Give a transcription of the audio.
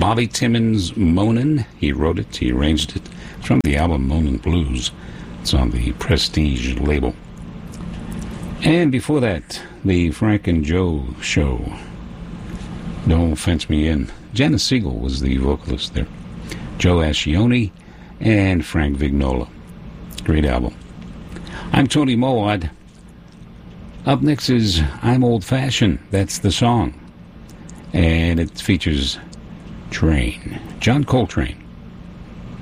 Bobby Timmons' Moanin'. He wrote it, he arranged it. It's from the album Moanin' Blues. It's on the Prestige label. And before that, the Frank and Joe Show. Don't Fence Me In. Janice Siegel was the vocalist there. Joe Ascione and Frank Vignola. Great album. I'm Tony Mowat. Up next is I'm Old Fashioned. That's the song. And it features Train. John Coltrane.